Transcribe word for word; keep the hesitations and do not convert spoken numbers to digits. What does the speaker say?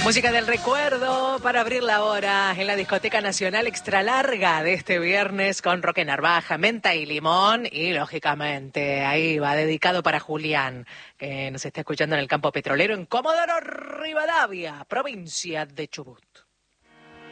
Música del recuerdo para abrir la hora en la Discoteca Nacional Extra Larga de este viernes con Roque Narvaja, menta y limón y lógicamente ahí va dedicado para Julián, que nos está escuchando en el campo petrolero en Comodoro Rivadavia, provincia de Chubut.